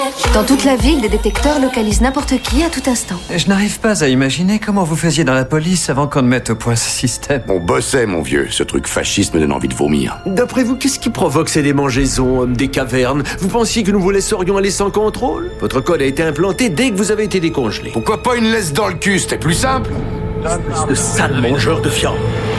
Dans toute la ville, des détecteurs localisent n'importe qui à tout instant. Je n'arrive pas à imaginer comment vous faisiez dans la police avant qu'on ne mette au point ce système. On bossait, mon vieux. Ce truc fasciste me donne envie de vomir. D'après vous, qu'est-ce qui provoque ces démangeaisons, hommes des cavernes? Vous pensiez que nous vous laisserions aller sans contrôle? Votre code a été implanté dès que vous avez été décongelé. Pourquoi pas une laisse dans le cul? C'était plus simple. De sale mangeur de viande.